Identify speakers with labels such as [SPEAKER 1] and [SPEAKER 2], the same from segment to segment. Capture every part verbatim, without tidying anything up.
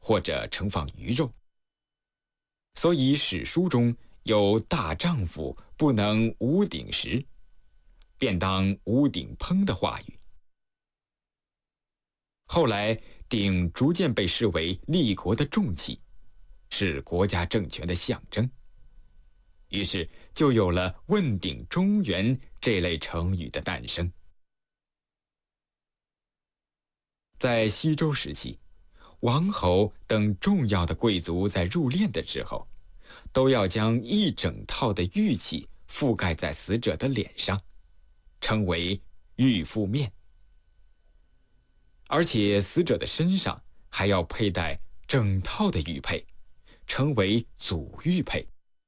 [SPEAKER 1] 或者盛放鱼肉。所以史书中有大丈夫不能无鼎食，便当无鼎烹的话语。后来鼎逐渐被视为立国的重器，是国家政权的象征，于是就有了问鼎中原这类成语的诞生。在西周时期，王侯等重要的贵族在入殓的时候，都要将一整套的玉器覆盖在死者的脸上，称为玉覆面。而且死者的身上还要佩戴整套的玉佩，称为祖玉佩。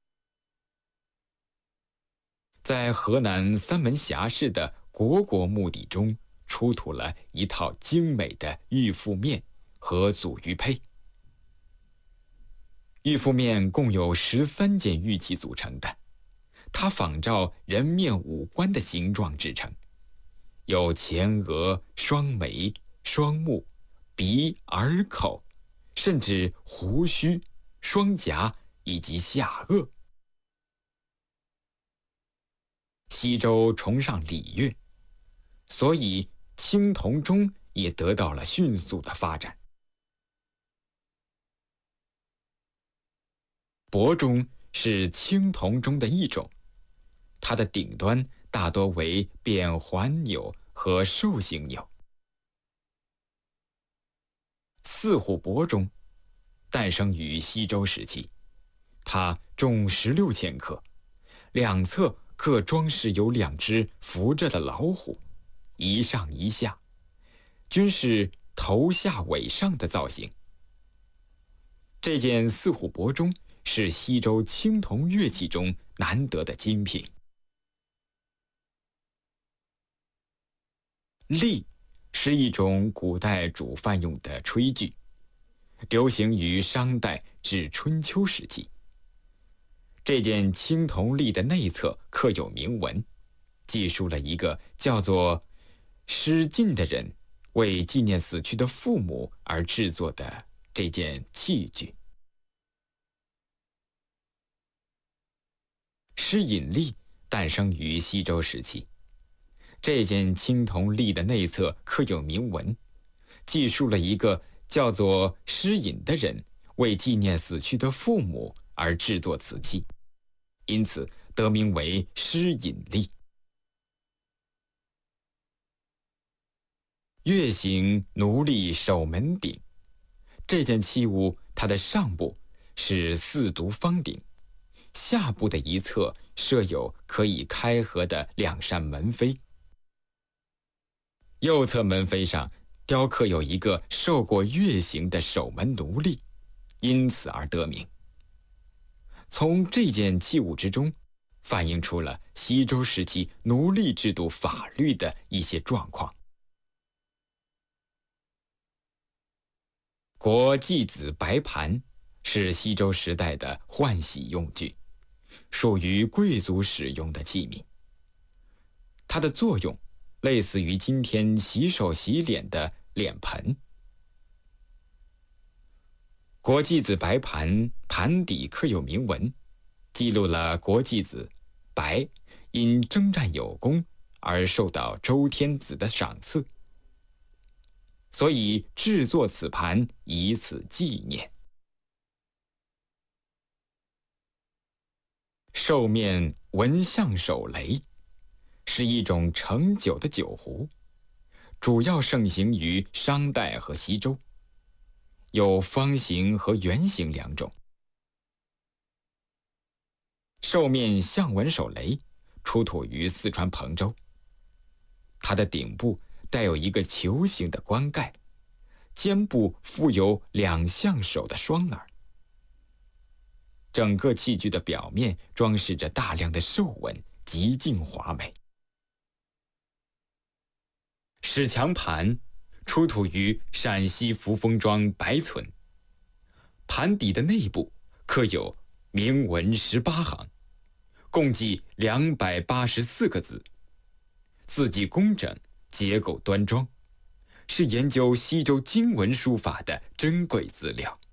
[SPEAKER 1] 在河南三门峡市的国国墓地中，出土了一套精美的玉覆面和祖玉佩。玉覆面共有十三件玉器组成的，它仿照人面五官的形状制成，有前额、双眉、双目、鼻、耳、口，甚至胡须、双颊以及下颚。西周崇尚礼乐，所以青铜钟也得到了迅速的发展。钹钟是青铜钟的一种，它的顶端大多为扁环钮和兽形钮。四虎钹钟诞生于西周时期，它重十六千克，两侧各装饰有两只伏着的老虎，一上一下，均是头下尾上的造型。这件四虎钹钟是西周青铜乐器中难得的精品。栗是一种古代煮饭用的炊具，流行于商代至春秋时期。这件青铜栗的内侧刻有铭文，记述了一个叫做施晋的人为纪念死去的父母而制作的这件器具。施隐栗诞生于西周时期，这件青铜栗的内侧刻有铭文，记述了一个叫做施隐的人为纪念死去的父母而制作此器，因此得名为施隐栗。月形奴隶守门鼎，这件器物它的上部是四独方鼎，下部的一侧设有可以开合的两扇门扉，右侧门扉上雕刻有一个受过月刑的守门奴隶，因此而得名。从这件器物之中，反映出了西周时期奴隶制度法律的一些状况。国祭子白盘是西周时代的换洗用具，属于贵族使用的器皿。它的作用类似于今天洗手洗脸的脸盆。国祭子白盘盘底刻有铭文，记录了国祭子白因征战有功而受到周天子的赏赐，所以制作此盘以此纪念。兽面纹象手雷是一种盛酒的酒壶，主要盛行于商代和西周，有方形和圆形两种。兽面象纹手雷出土于四川彭州，它的顶部带有一个球形的冠盖，肩部附有两象手的双耳。整个器具的表面装饰着大量的兽纹，极尽华美。史强盘出土于陕西扶风庄白村，盘底的内部刻有铭文十八行，共计两百八十四个字，字迹工整，结构端庄，是研究西周经文书法的珍贵资料。